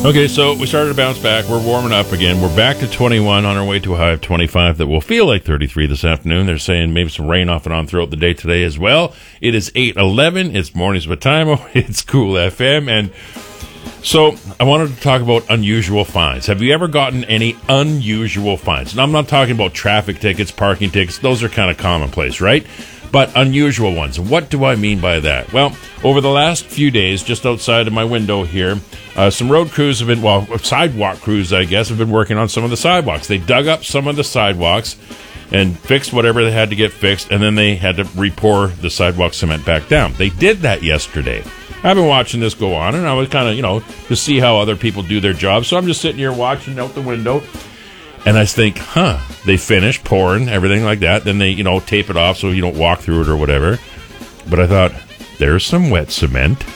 Okay, so we started to bounce back. We're warming up again. We're back to 21 on our way to a high of 25 that will feel like 33 this afternoon. They're saying maybe some rain off and on throughout the day today as well. It is 8:11. It's Mornings with Timo. It's Cool FM. And so I wanted to talk about unusual fines. Have you ever gotten any unusual fines? And I'm not talking about traffic tickets, parking tickets. Those are kind of commonplace, right? But unusual ones. What do I mean by that? Well, over the last few days, just outside of my window here, some road crews have been, sidewalk crews, I guess, have been working on some of the sidewalks. They dug up some of the sidewalks and fixed whatever they had to get fixed, and then they had to re-pour the sidewalk cement back down. They did that yesterday. I've been watching this go on, and I was kind of, to see how other people do their job. So I'm just sitting here watching out the window. And I think, they finish pouring, everything like that. Then they, tape it off so you don't walk through it or whatever. But I thought, there's some wet cement.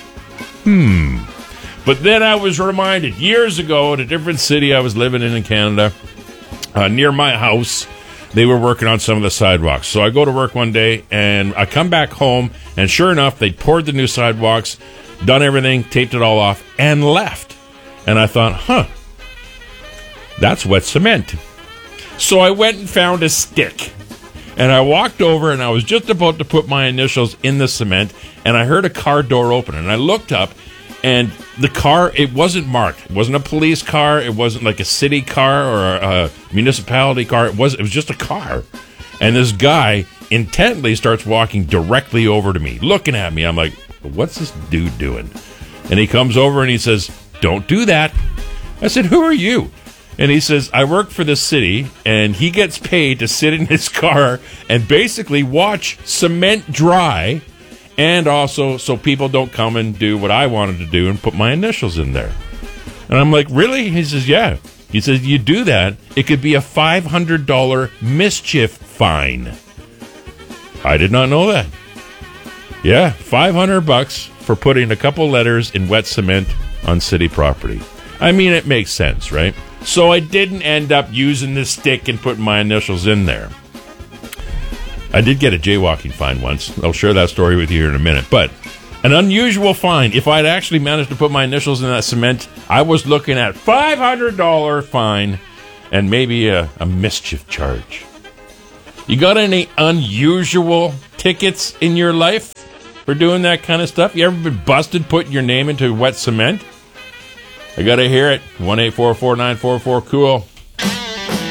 But then I was reminded, years ago, in a different city I was living in Canada, near my house, they were working on some of the sidewalks. So I go to work one day, and I come back home, and sure enough, they poured the new sidewalks, done everything, taped it all off, and left. And I thought, that's wet cement. So I went and found a stick. And I walked over, and I was just about to put my initials in the cement, and I heard a car door open. And I looked up, and the car, it wasn't marked. It wasn't a police car. It wasn't like a city car or a municipality car. It was just a car. And this guy intently starts walking directly over to me, looking at me. I'm like, what's this dude doing? And he comes over, and he says, don't do that. I said, who are you? And he says, I work for the city, and he gets paid to sit in his car and basically watch cement dry, and also so people don't come and do what I wanted to do and put my initials in there. And I'm like, really? He says, yeah. He says, you do that, it could be a $500 mischief fine. I did not know that. Yeah, $500 for putting a couple letters in wet cement on city property. I mean, it makes sense, right? So I didn't end up using the stick and putting my initials in there. I did get a jaywalking fine once. I'll share that story with you here in a minute. But an unusual fine. If I'd actually managed to put my initials in that cement, I was looking at $500 fine and maybe a mischief charge. You got any unusual tickets in your life for doing that kind of stuff? You ever been busted putting your name into wet cement? I gotta hear it. 1-844-944-COOL.